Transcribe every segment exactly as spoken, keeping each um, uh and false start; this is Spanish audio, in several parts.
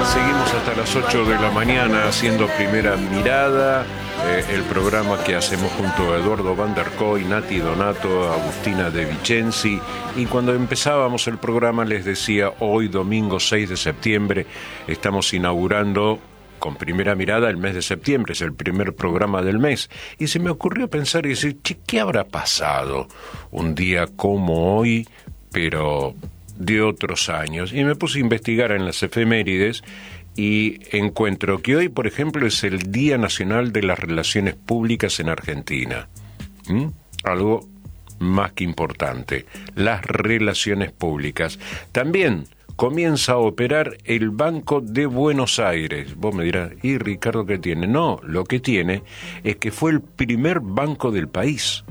Seguimos hasta las ocho de la mañana haciendo Primera Mirada, eh, el programa que hacemos junto a Eduardo Van der Kooi, Nati Donato, Agustina De Vicenzi. Y cuando empezábamos el programa les decía, hoy domingo seis de septiembre estamos inaugurando con Primera Mirada el mes de septiembre, es el primer programa del mes. Y se me ocurrió pensar y decir, che, ¿qué habrá pasado un día como hoy, pero de otros años? Y me puse a investigar en las efemérides y encuentro que hoy, por ejemplo, es el Día Nacional de las Relaciones Públicas en Argentina. ¿Mm? Algo más que importante, las relaciones públicas. También comienza a operar el Banco de Buenos Aires. Vos me dirás, ¿y Ricardo qué tiene? No, lo que tiene es que fue el primer banco del país.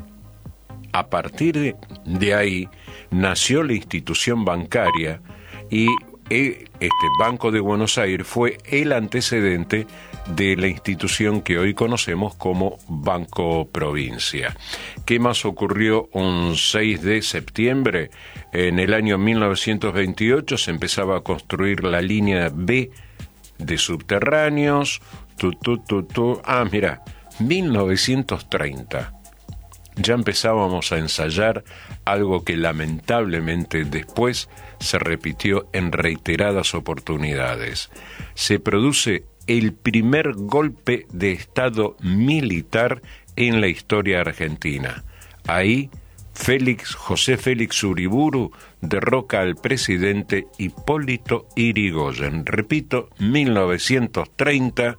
A partir de, de ahí nació la institución bancaria y el, este Banco de Buenos Aires fue el antecedente de la institución que hoy conocemos como Banco Provincia. ¿Qué más ocurrió un seis de septiembre? En el año mil novecientos veintiocho se empezaba a construir la línea B de subterráneos. Tu, tu, tu, tu. Ah, mira, mil novecientos treinta. Ya empezábamos a ensayar algo que lamentablemente después se repitió en reiteradas oportunidades. Se produce el primer golpe de Estado militar en la historia argentina. Ahí, Félix, José Félix Uriburu derroca al presidente Hipólito Yrigoyen. Repito, mil novecientos treinta,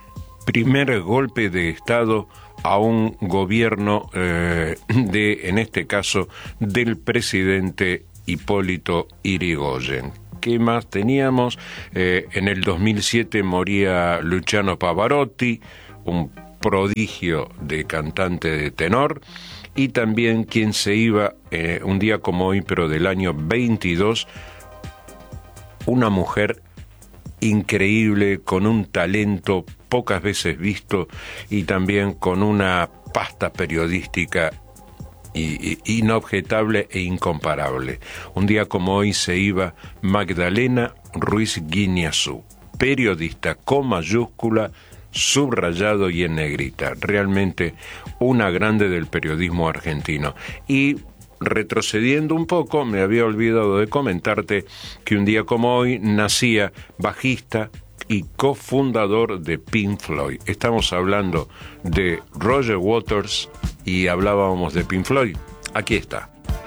primer golpe de Estado a un gobierno eh, de, en este caso, del presidente Hipólito Yrigoyen. ¿Qué más teníamos? Eh, en el dos mil siete moría Luciano Pavarotti, un prodigio de cantante de tenor, y también quien se iba eh, un día como hoy, pero del año veintidós, una mujer increíble, con un talento pocas veces visto y también con una pasta periodística y, y, inobjetable e incomparable. Un día como hoy se iba Magdalena Ruiz Guiñazú, periodista con mayúscula, subrayado y en negrita. Realmente una grande del periodismo argentino. Y retrocediendo un poco, me había olvidado de comentarte que un día como hoy nacía bajista y cofundador de Pink Floyd. Estamos hablando de Roger Waters y hablábamos de Pink Floyd. Aquí está.